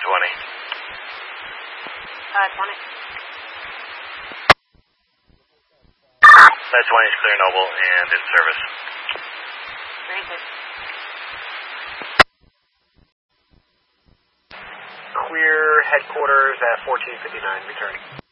20. 20. Flight 20 is clear, Noble, and in service. Very good. Clear headquarters at 1459, returning.